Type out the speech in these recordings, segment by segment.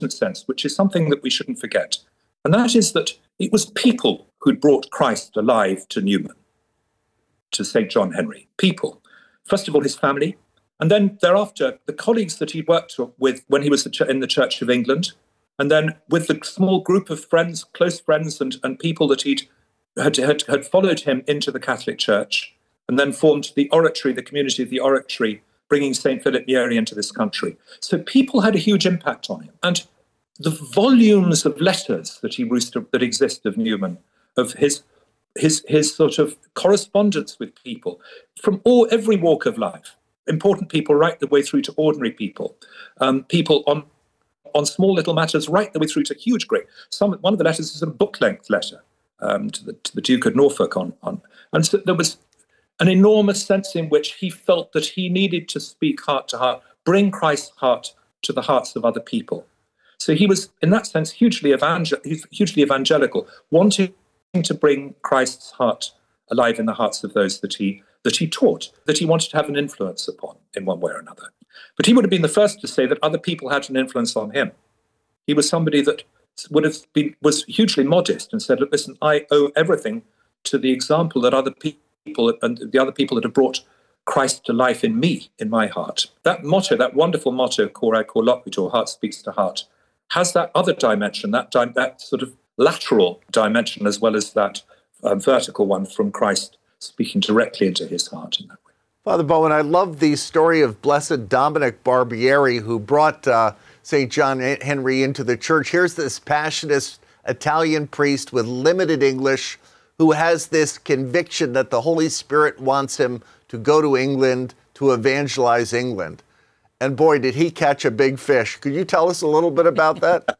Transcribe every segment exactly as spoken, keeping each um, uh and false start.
sense, which is something that we shouldn't forget. And that is that it was people who'd brought Christ alive to Newman, to Saint John Henry. People. First of all, his family. And then thereafter, the colleagues that he worked with when he was in the Church of England. And then with the small group of friends, close friends and, and people that he'd had, had, had followed him into the Catholic Church, and then formed the Oratory, the community of the Oratory, bringing Saint Philip Neri into this country. So people had a huge impact on him. And the volumes of letters that he that exist of Newman, of his his his sort of correspondence with people from all every walk of life, important people right the way through to ordinary people, um, people on on small little matters right the way through to huge great. Some one of the letters is a book-length letter um, to the to the Duke of Norfolk on on, and so there was an enormous sense in which he felt that he needed to speak heart to heart, bring Christ's heart to the hearts of other people. So he was, in that sense, hugely, evangel- hugely evangelical, wanting to bring Christ's heart alive in the hearts of those that he that he taught, that he wanted to have an influence upon in one way or another. But he would have been the first to say that other people had an influence on him. He was somebody that would have been was hugely modest and said, "Look, listen, I owe everything to the example that other people." people and the other people that have brought Christ to life in me, in my heart. That motto, that wonderful motto, Cor Cor Loquitur, heart speaks to heart, has that other dimension, that di- that sort of lateral dimension, as well as that um, vertical one from Christ speaking directly into his heart in that way. Father Bowen, I love the story of Blessed Dominic Barbieri, who brought uh, Saint John Henry into the church. Here's this passionate Italian priest with limited English, who has this conviction that the Holy Spirit wants him to go to England to evangelize England. And boy, did he catch a big fish. Could you tell us a little bit about that?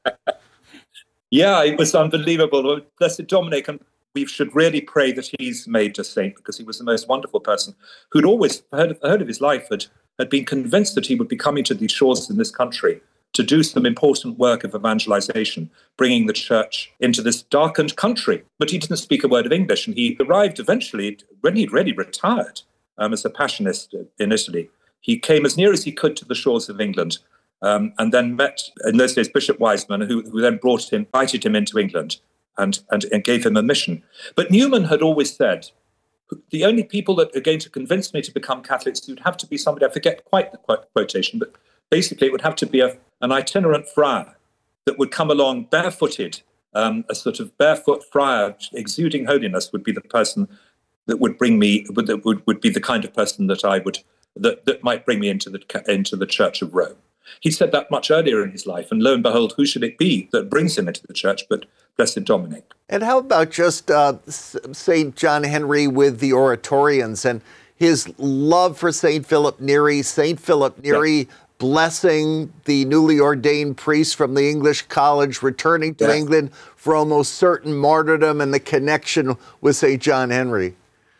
Yeah, it was unbelievable. Blessed Dominic, and we should really pray that he's made a saint, because he was the most wonderful person who'd always heard of, heard of his life, had, had been convinced that he would be coming to these shores in this country to do some important work of evangelization, bringing the church into this darkened country. But he didn't speak a word of English, and he arrived eventually, when he'd really retired um, as a Passionist in Italy. He came as near as he could to the shores of England, um, and then met, in those days, Bishop Wiseman, who, who then brought him, invited him into England and, and, and gave him a mission. But Newman had always said, the only people that are going to convince me to become Catholics would have to be somebody, I forget quite the quotation, but basically it would have to be a, an itinerant friar that would come along barefooted, um, a sort of barefoot friar exuding holiness would be the person that would bring me, would, that would, would be the kind of person that I would, that, that might bring me into the, into the Church of Rome. He said that much earlier in his life, and lo and behold, who should it be that brings him into the church but Blessed Dominic? And how about just uh, Saint John Henry with the Oratorians and his love for Saint Philip Neri, Saint Philip Neri yeah. blessing the newly ordained priest from the English college, returning to yeah. England for almost certain martyrdom, and the connection with Saint John Henry?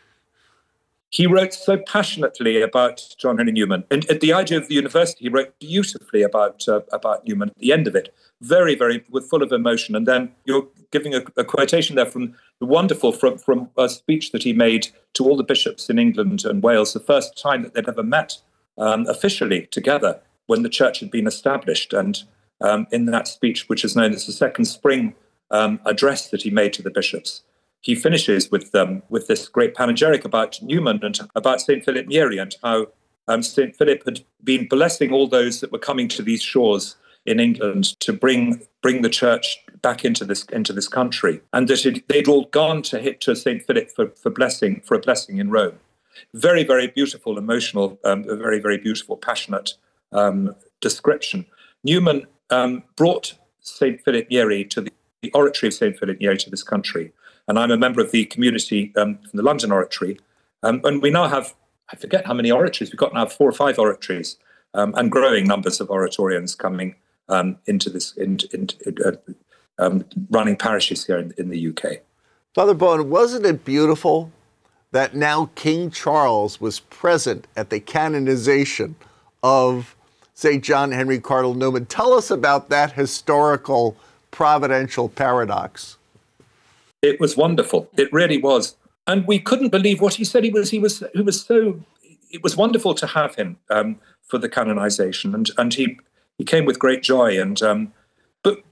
He wrote so passionately about John Henry Newman. And at the idea of the university, he wrote beautifully about uh, about Newman at the end of it. Very, very, with full of emotion. And then you're giving a, a quotation there from the wonderful, from, from a speech that he made to all the bishops in England and Wales, the first time that they'd ever met um, officially together when the church had been established. And um, in that speech, which is known as the Second Spring um, address that he made to the bishops, he finishes with um, with this great panegyric about Newman and about Saint Philip Neri, and how um, Saint Philip had been blessing all those that were coming to these shores in England to bring bring the church back into this into this country, and that it, they'd all gone to hit to Saint Philip for, for blessing for a blessing in Rome. Very, very beautiful, emotional, um, a very, very beautiful, passionate um, description. Newman um, brought Saint Philip Neri to the, the Oratory of Saint Philip Neri to this country. And I'm a member of the community um, from the London Oratory. Um, and we now have, I forget how many oratories, we've got now four or five oratories, um, and growing numbers of oratorians coming um, into this, in, in, uh, um, running parishes here in, in the U K. Father Bowen, wasn't it beautiful that now King Charles was present at the canonization of Saint John Henry Cardinal Newman? Tell us about that historical providential paradox. It was wonderful. It really was. And we couldn't believe what he said. He was, he was, he was so, it was wonderful to have him um, for the canonization. And, and he, he came with great joy. And, um, But